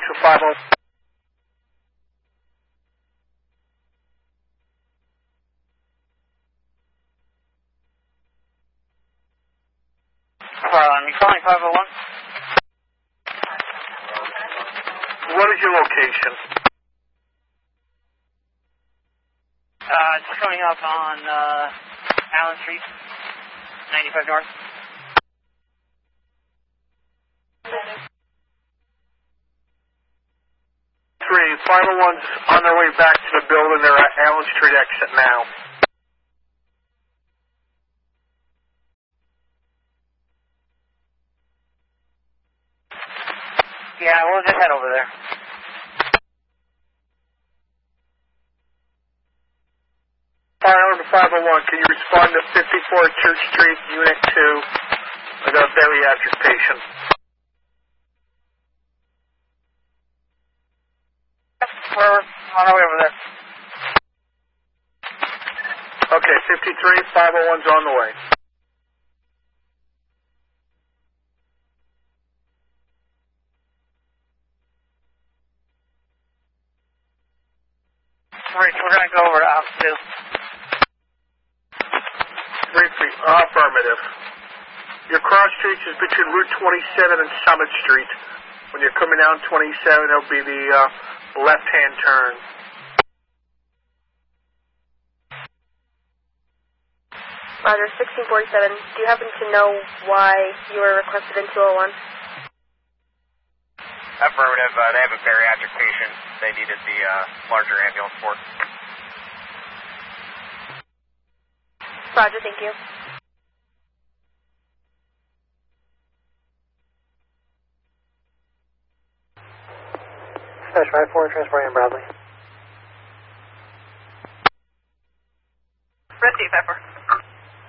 to 50. You calling 501? What is your location? It's showing up on Allen Street, 95 North. 501's on their way back to the building. They're at Allen Street exit now. Yeah, we'll just head over there. Fire on to 501. Can you respond to 54 Church Street, Unit 2, with a bariatric patient? We're on our way over there. Okay, 53, 501's on the way. Rich, we're going to go over to Ops 2. Briefly, affirmative. Your cross streets is between Route 27 and Summit Street. When you're coming down 27, it'll be the left-hand turn. Roger, 1647. Do you happen to know why you were requested in 201? Affirmative. They have a bariatric patient they needed the larger ambulance for. Roger, thank you. Dispatch 5-4, transporting Bradley. Rescue, Pepper.